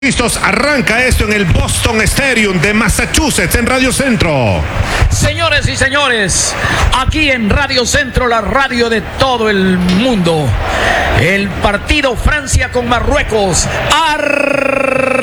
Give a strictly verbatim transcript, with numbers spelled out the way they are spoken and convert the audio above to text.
Listos, arranca esto en el Boston Stadium de Massachusetts en Radio Centro. Señores y señores, aquí en Radio Centro, la radio de todo el mundo, el partido Francia con Marruecos. Ar